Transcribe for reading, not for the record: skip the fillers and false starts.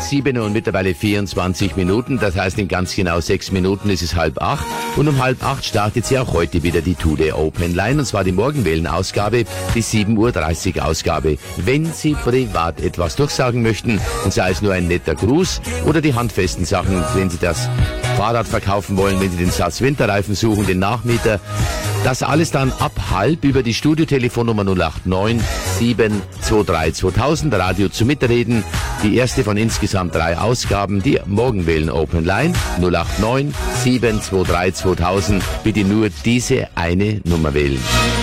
7 und mittlerweile 24 Minuten. Das heißt, in ganz genau 6 Minuten ist es 7:30. Und um 7:30 startet sie auch heute wieder die Today Open Line. Und zwar die Morgenwellen-Ausgabe, die 7:30 Uhr Ausgabe. Wenn Sie privat etwas durchsagen möchten, und sei es nur ein netter Gruß oder die handfesten Sachen, wenn Sie das Fahrrad verkaufen wollen, wenn Sie den Satz Winterreifen suchen, den Nachmieter, das alles dann ab 7:30 über die Studiotelefonnummer 089 723 2000, Radio zum Mitreden. Die erste von insgesamt 3 Ausgaben, die Morgenwellen Open Line 089 723 2000. Bitte nur diese eine Nummer wählen.